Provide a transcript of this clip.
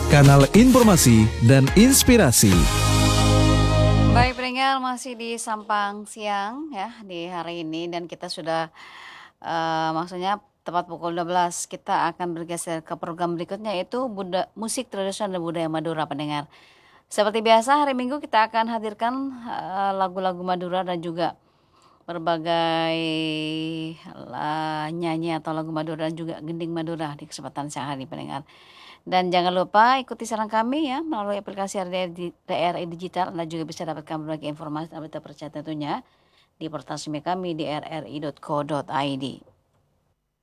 kanal informasi dan inspirasi. Baik pendengar, masih di Sampang Siang ya di hari ini, dan kita sudah maksudnya tepat pukul 12 kita akan bergeser ke program berikutnya, yaitu musik tradisional dan budaya Madura pendengar. Seperti biasa hari Minggu kita akan hadirkan lagu-lagu Madura dan juga berbagai nyanyi atau lagu Madura dan juga gending Madura di kesempatan siang hari pendengar. Dan jangan lupa ikuti saran kami ya melalui aplikasi RRI Digital. Anda juga bisa dapatkan berbagai informasi dan berita terpercaya tentunya di portal resmi kami di rri.co.id.